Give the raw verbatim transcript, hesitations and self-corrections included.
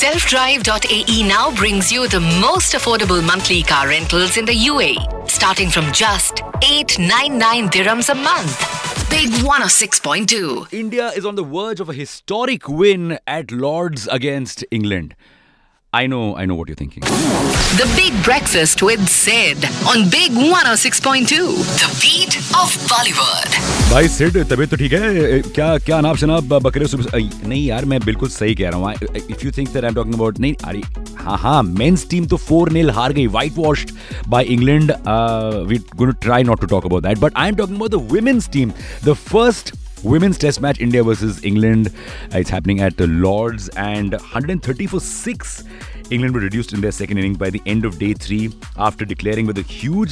self drive dot a e now brings you the most affordable monthly car rentals in the U A E, starting from just eight hundred ninety-nine dirhams a month. Big one oh six point two. India is on the verge of a historic win at Lord's against England. I know, I know what you're thinking. The Big Breakfast with Sid on Big one oh six point two. The beat of Bollywood. भाई सिड तबीयत तो ठीक है क्या क्या नाम शनाब बकरे सुबह नहीं यार मैं बिल्कुल सही कह रहा हूँ if you think that I am talking about नहीं अरे हाँ हाँ मेंस टीम तो फोर नील हार गई white washed by England we gonna try not to talk about that but I am talking about the women's team the first Women's Test match, India versus England. Uh, it's happening at the Lords, and one hundred thirty for six. England were reduced in their second innings by the end of day three after declaring with a huge